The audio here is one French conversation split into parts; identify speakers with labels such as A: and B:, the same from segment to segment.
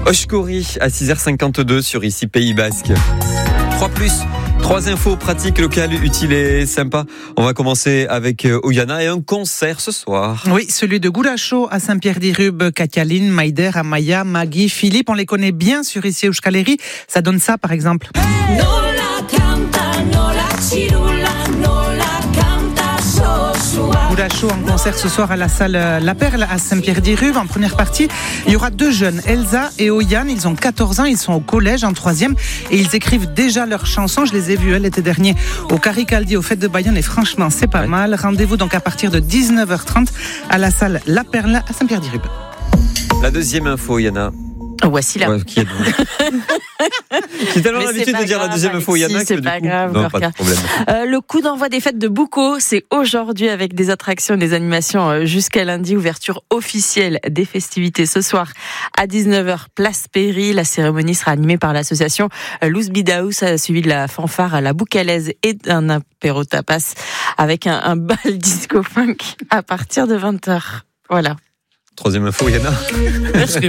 A: Oshkori à 6h52 sur ici Pays Basque. 3 infos pratiques, locales, utiles et sympas. On va commencer avec Oyana et un concert ce soir.
B: Oui, celui de Goulacho à Saint-Pierre-d'Irube, Katialine, Maïder, Amaya, Maggie, Philippe. On les connaît bien sur ici Euskaleri. Ça donne ça par exemple. Goulacho en concert ce soir à la salle La Perle à Saint-Pierre-d'Irube. En première partie, il y aura 2 jeunes, Elsa et Oyan. Ils ont 14 ans, ils sont au collège en 3e et ils écrivent déjà leurs chansons. Je les ai vus l'été dernier au Caricaldi, aux Fêtes de Bayonne, et franchement, c'est pas mal. Rendez-vous donc à partir de 19h30 à la salle La Perle à Saint-Pierre-d'Irube.
A: La deuxième info, Yana.
C: Voici là.
A: Ouais, qui êtes-vous? J'ai tellement l'habitude de dire la deuxième info, Yana.
C: C'est pas grave.
A: Non, pas de problème.
C: Le coup d'envoi des fêtes de Boucau, c'est aujourd'hui avec des attractions, des animations jusqu'à lundi. Ouverture officielle des festivités ce soir à 19h, place Péry. La cérémonie sera animée par l'association Luz Bidaous, suivi de la fanfare à la Boucalaise et d'un apéro tapas avec un bal disco funk à partir de 20h. Voilà.
A: Troisième info, Yana.
D: Je serai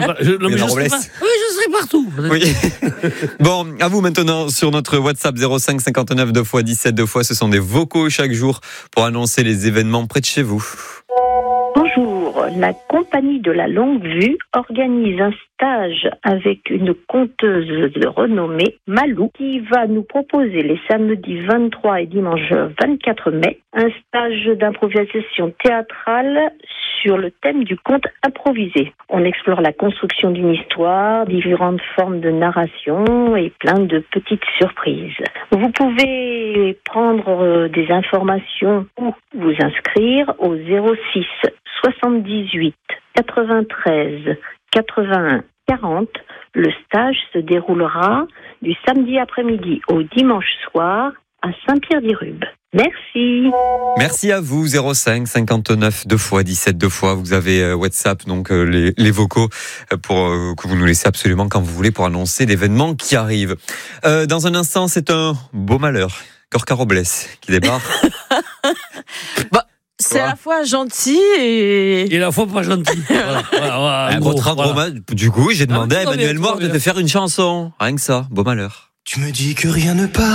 D: partout.
A: Oui. Bon, à vous maintenant sur notre WhatsApp 05 59 2 x 17 2 fois. Ce sont des vocaux chaque jour pour annoncer les événements près de chez vous.
E: Bonjour, la compagnie de la Longue Vue organise un stage avec une conteuse de renommée, Malou, qui va nous proposer les samedis 23 et dimanche 24 mai un stage d'improvisation théâtrale sur le thème du conte improvisé. On explore la construction d'une histoire, différentes formes de narration et plein de petites surprises. Vous pouvez prendre des informations ou vous inscrire au 06 78 93 81 40. Le stage se déroulera du samedi après-midi au dimanche soir à Saint-Pierre-d'Irube. Merci.
A: Merci à vous, 05 59 2 x 17 2 fois. Vous avez WhatsApp, donc les vocaux pour que vous nous laissez absolument quand vous voulez pour annoncer l'événement qui arrive. Dans un instant, c'est un beau malheur. Gorka Robles qui débarque.
C: C'est à la fois gentil et
D: à la fois pas gentil. Voilà,
A: du coup, j'ai demandé à Emmanuel Moir de te faire une chanson. Rien que ça, beau malheur.
F: Tu me dis que rien ne part.